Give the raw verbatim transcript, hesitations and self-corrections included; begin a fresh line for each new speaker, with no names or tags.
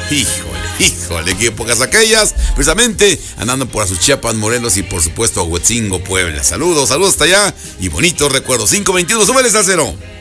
Híjole, híjole, qué épocas aquellas. Precisamente andando por Azuchiapan, Morelos y por supuesto a Huetzingo, Puebla. Saludos, saludos hasta allá y bonitos recuerdos. cinco veintiuno, súbele al cero.